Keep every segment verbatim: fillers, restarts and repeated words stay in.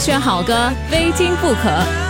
选好歌，非听不可。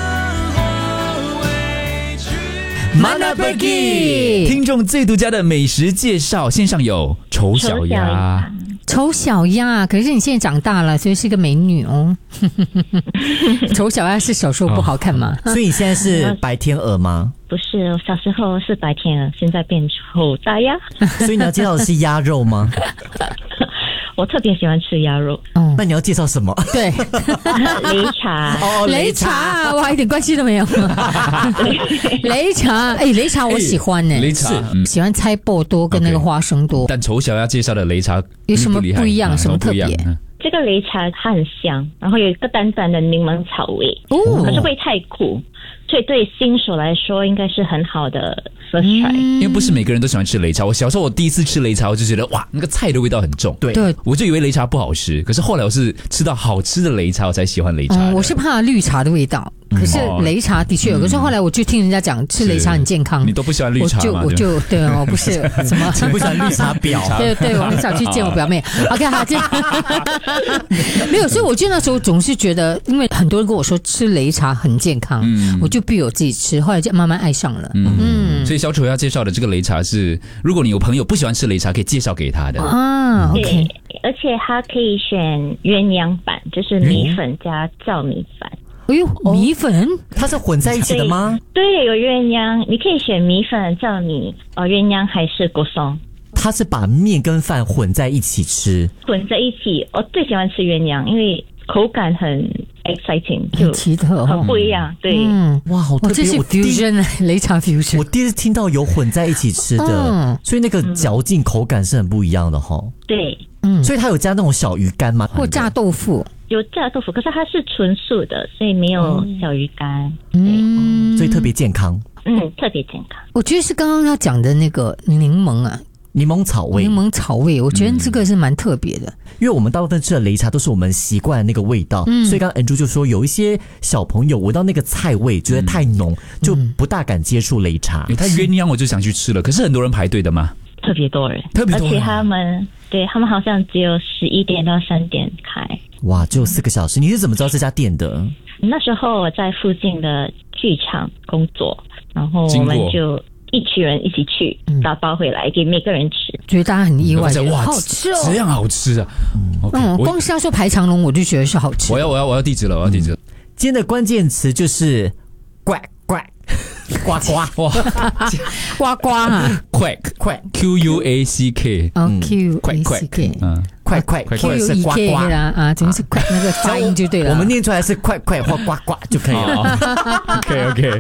Manapergi 听众最独家的美食介绍，线上有丑小鸭。 丑小鸭，可是你现在长大了，所以是个美女哦。丑小鸭是小时候不好看吗？ 所以你现在是白天鹅吗？ 不是，我小时候是白天鹅，现在变丑大鸭。 所以你要介绍的是鸭肉吗？ 我特别喜欢吃鸭肉。 嗯， 那你要介绍什么？ 对， 擂茶。 哦， 擂茶，哇，一点关系都没有。擂茶，哎，擂茶我喜欢呢、欸， 擂茶、 嗯、喜欢猜爆多跟那个花生多。 但丑小鸭介绍的擂茶有什么不一样？什么特别？ 这个擂茶它很香，然后有一个淡淡的柠檬草味，哦，可是不会太苦，所以对新手来说应该是很好的 first try。 因为不是每个人都喜欢吃擂茶。我小时候我第一次吃擂茶，我就觉得哇，那个菜的味道很重， 对， 对， 我就以为擂茶不好吃。可是后来我是吃到好吃的擂茶，我才喜欢擂茶、嗯。 我是怕绿茶的味道。可是擂茶的确有，可是后来我就听人家讲吃擂茶很健康。 你都不喜欢绿茶吗？ 我就我就对哦，不是什么不喜欢绿茶婊。 对对，我很少去见我表妹。OK， 好，这没有，所以我就那时候总是觉得，因为很多人跟我说吃擂茶很健康，嗯、我就逼我自己吃，后来就慢慢爱上了。嗯， 嗯所以小丑要介绍的这个擂茶是，如果你有朋友不喜欢吃擂茶，可以介绍给他的啊。OK， 而且它可以选鸳鸯版，就是米粉加糙米饭。 哎呦，米粉、哦、 它是混在一起的吗？ 对，对有鸳鸯，你可以选米粉、糙米、呃鸳鸯还是果松。 它是把面跟饭混在一起吃， 混在一起。我最喜欢吃鸳鸯，因为口感很 exciting， 就很奇特， 很不一样。对， 嗯， 哇，好特别！ 这是 fusion 擂茶 fusion， 我第一次听到有混在一起吃的，嗯、所以那个嚼劲口感是很不一样的哈。 对， 嗯，所以它有加那种小鱼干吗？ 或炸豆腐？ 有炸豆腐，可是它是纯素的，所以没有小鱼干。 嗯，所以特别健康。 嗯，特别健康。 我觉得是刚刚他讲的那个柠檬啊。 柠檬草味， 柠檬草味，我觉得这个是蛮特别的、嗯， 因为我们大部分吃的擂茶都是我们习惯的那个味道，嗯、所以刚刚 Andrew 就说有一些小朋友闻到那个菜味觉得太浓，嗯、就不大敢接触擂茶。 他鸳鸯我就想去吃了，可是很多人排队的嘛， 特别多人， 特别多人， 而且他们对他们好像只有十一点到三点开， 哇，只有四个小时。你是怎么知道这家店的？ 那时候我在附近的剧场工作，然后我们就一群人一起去打包回来给每个人吃， 觉得大家很意外， 哇， 好吃哦， 这样好吃啊！ 嗯， okay, 嗯光是要说排长龙，我就觉得是好吃。 我要我要我要地址了，我要地址了。 嗯、今天的关键词就是怪怪。呱呱哇，呱呱啊 ，quack quack Q U A C K， 哦 Q quack quack， 嗯，快快或者是呱呱啊，总是快那个发音就对了。 我们念出来是快快或呱呱就可以了。 OK OK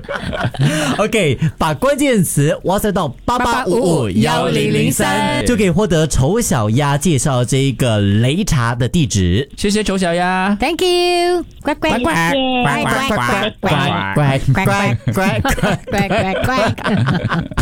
OK， 把关键词哇塞到八八五五一零零三，就可以获得丑小鸭介绍这个擂茶的地址。 谢谢丑小鸭 ，Thank you， 呱呱呱呱呱呱呱呱呱呱呱呱呱呱呱呱。